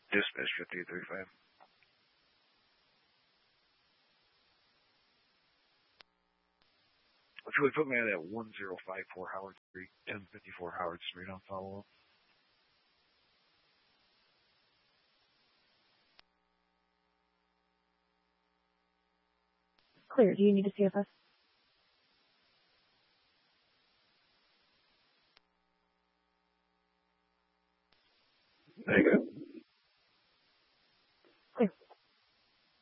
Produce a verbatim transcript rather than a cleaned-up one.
Dispatch fifty-eight thirty-five. If you would put me at that one zero five four Howard Street, ten fifty-four Howard Street on follow-up. Clear. Do you need to C F S? There you go.